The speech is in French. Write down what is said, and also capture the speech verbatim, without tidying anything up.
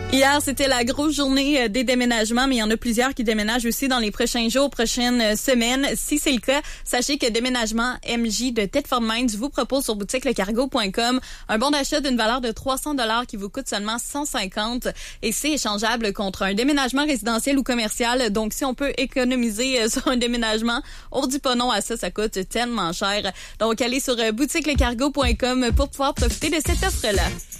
Hier, c'était la grosse journée des déménagements, mais il y en a plusieurs qui déménagent aussi dans les prochains jours, prochaines semaines. Si c'est le cas, sachez que Déménagement M J de Thetford Mines vous propose sur boutique le cargo point com un bon d'achat d'une valeur de trois cents dollars qui vous coûte seulement cent cinquante et c'est échangeable contre un déménagement résidentiel ou commercial. Donc, si on peut économiser sur un déménagement, on dit pas non à ça, ça coûte tellement cher. Donc, allez sur boutique le cargo point com pour pouvoir profiter de cette offre-là.